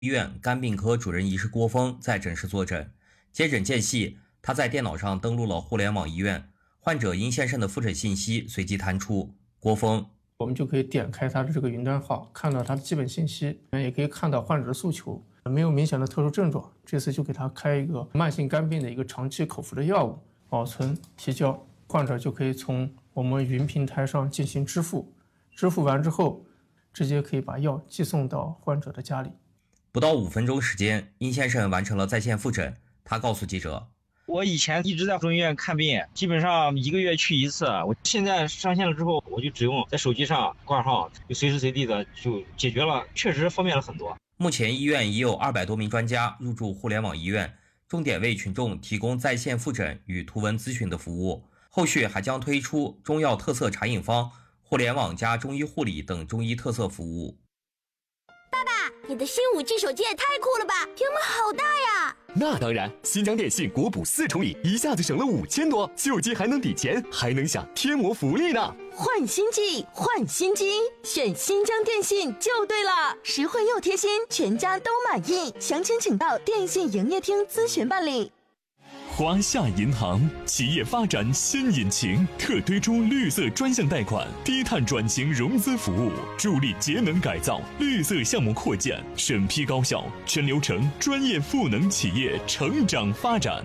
医院肝病科主任医师郭峰在诊室坐诊，接诊间隙，他在电脑上登录了互联网医院，患者殷先生的复诊信息随即弹出。郭峰， 我们就可以点开他的这个云端号，看到他的基本信息，也可以看到患者的诉求，没有明显的特殊症状，这次就给他开一个慢性肝病的一个长期口服的药物，保存提交，患者就可以从我们云平台上进行支付，支付完之后，直接可以把药寄送到患者的家里。 不到5分钟时间，殷先生完成了在线复诊。他告诉记者， 我以前一直在中医院看病，基本上1个月去1次。我现在上线了之后，我就只用在手机上挂号，就随时随地的就解决了，确实方便了很多。 目前医院已有200多名专家入驻互联网医院，重点为群众提供在线复诊与图文咨询的服务。后续还将推出中药特色茶饮方、互联网加中医护理等中医特色服务。 爸爸，你的新5G 手机也太酷了吧，屏幕好大呀！ 那当然，新疆电信国补4重礼，一下子省了5000多，旧机还能抵钱，还能享天魔福利呢。 换新机，换新机，选新疆电信就对了，实惠又贴心，全家都满意。详情请到电信营业厅咨询办理。 华夏银行企业发展新引擎，特推出绿色专项贷款、低碳转型融资服务，助力节能改造、绿色项目扩建，审批高效，全流程专业赋能企业成长发展。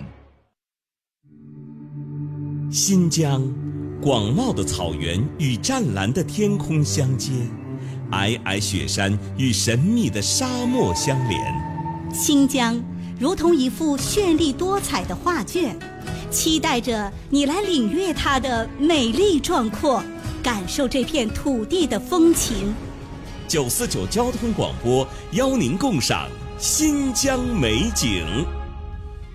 新疆，广袤的草原与湛蓝的天空相接，皑皑雪山与神秘的沙漠相连。 新疆如同一幅绚丽多彩的画卷，期待着你来领略它的美丽壮阔，感受这片土地的风情。 949交通广播邀您共赏新疆美景。